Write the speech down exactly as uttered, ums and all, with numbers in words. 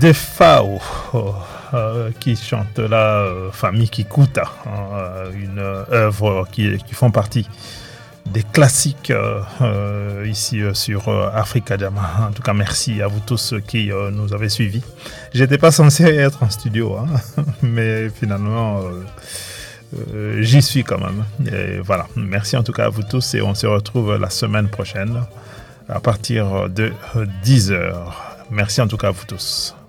Defao euh, qui chante la euh, famille Kikuta, euh, une œuvre qui, qui font partie des classiques euh, euh, ici euh, sur euh, Africa Jam. En tout cas, merci à vous tous qui euh, nous avez suivis. J'étais pas censé être en studio, hein, mais finalement euh, euh, j'y suis quand même. Et voilà, merci en tout cas à vous tous et on se retrouve la semaine prochaine à partir de dix heures. Merci en tout cas à vous tous.